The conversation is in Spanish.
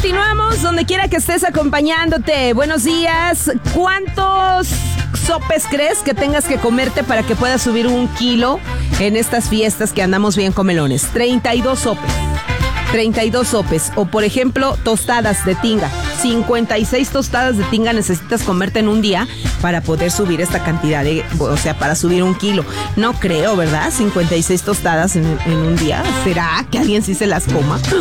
Continuamos donde quiera que estés acompañándote. Buenos días. ¿Cuántos sopes crees que tengas que comerte para que puedas subir 1 kilo en estas fiestas que andamos bien comelones? 32 sopes. 32 sopes. O por ejemplo, tostadas de tinga. 56 tostadas de tinga necesitas comerte en un día para poder subir esta cantidad o sea, para subir 1 kilo. No creo, ¿verdad? 56 tostadas en un día. ¿Será que alguien sí se las coma?